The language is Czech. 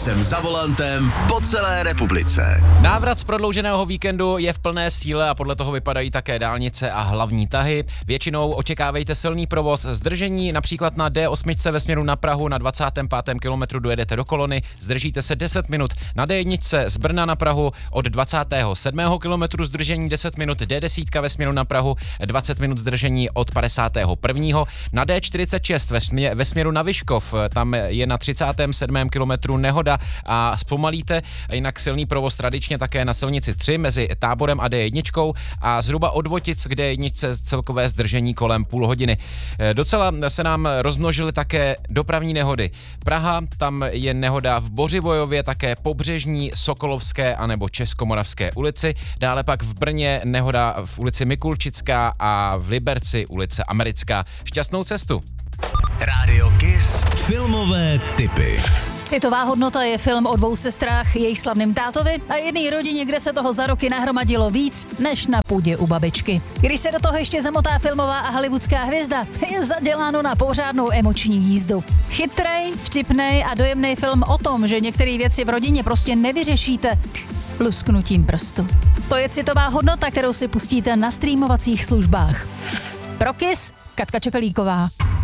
Jsem za volantem po celé republice. Návrat z prodlouženého víkendu je v plné síle a podle toho vypadají také dálnice a hlavní tahy. Většinou očekávejte silný provoz, zdržení například na D8 ve směru na Prahu na 25. kilometru dojedete do Kolony, zdržíte se 10 minut. Na D1 z Brna na Prahu od 27. kilometru zdržení 10 minut, D10 ve směru na Prahu 20 minut zdržení od 51. Na D46 ve směru na Vyškov, tam je na 37. kilometru nehoda a zpomalíte, jinak silný provoz tradičně také na silnici 3 mezi Táborem a D1 a zhruba od Votic k D1 celkové zdržení kolem půl hodiny. Docela se nám rozmnožily také dopravní nehody. Praha, tam je nehoda v Bořivojově, také Pobřežní, Sokolovské anebo Českomoravské ulici. Dále pak v Brně nehoda v ulici Mikulčická a v Liberci ulice Americká. Šťastnou cestu. Rádio Kiss. Filmové tipy. Citová hodnota je film o dvou sestrách, jejich slavném tátovi a jedné rodině, kde se toho za roky nahromadilo víc, než na půdě u babičky. Když se do toho ještě zamotá filmová a hollywoodská hvězda, je zaděláno na pořádnou emoční jízdu. Chytrej, vtipnej a dojemný film o tom, že některé věci v rodině prostě nevyřešíte lusknutím prstu. To je citová hodnota, kterou si pustíte na streamovacích službách. Pro Kiss, Katka Čepelíková.